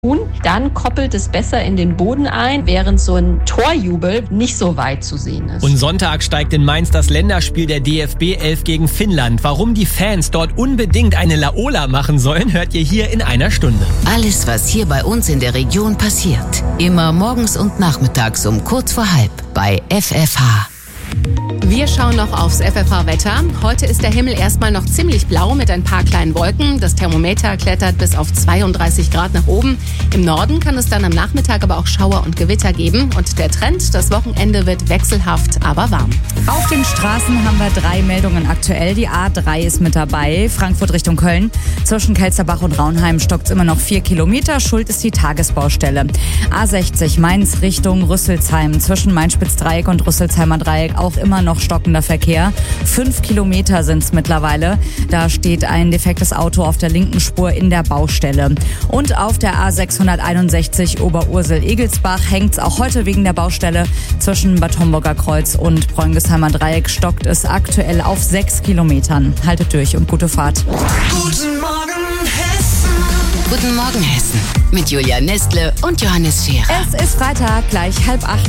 Dann koppelt es besser in den Boden ein, während so ein Torjubel nicht so weit zu sehen ist. Und Sonntag steigt in Mainz das Länderspiel der DFB 11 gegen Finnland. Warum die Fans dort unbedingt eine Laola machen sollen, hört ihr hier in einer Stunde. Alles, was hier bei uns in der Region passiert. Immer morgens und nachmittags um kurz vor halb bei FFH. Wir schauen noch aufs FFH-Wetter. Heute ist der Himmel erstmal noch ziemlich blau mit ein paar kleinen Wolken. Das Thermometer klettert bis auf 32 Grad nach oben. Im Norden kann es dann am Nachmittag aber auch Schauer und Gewitter geben. Und der Trend, das Wochenende wird wechselhaft, aber warm. Auf den Straßen haben wir 3 Meldungen aktuell. Die A3 ist mit dabei, Frankfurt Richtung Köln. Zwischen Kelsterbach und Raunheim stockt es immer noch 4 Kilometer. Schuld ist die Tagesbaustelle. A60 Mainz Richtung Rüsselsheim. Zwischen Main-Spitz-Dreieck und Rüsselsheimer Dreieck auch immer noch stockender Verkehr. 5 Kilometer sind es mittlerweile. Da steht ein defektes Auto auf der linken Spur in der Baustelle. Und auf der A661 Oberursel-Egelsbach hängt es auch heute wegen der Baustelle. Zwischen Bad Homburger Kreuz und Bräunigsheimer Dreieck stockt es aktuell auf 6 Kilometern. Haltet durch und gute Fahrt. Guten Morgen, Hessen. Guten Morgen, Hessen. Mit Julia Nestle und Johannes Scherer. Es ist Freitag, gleich 7:30.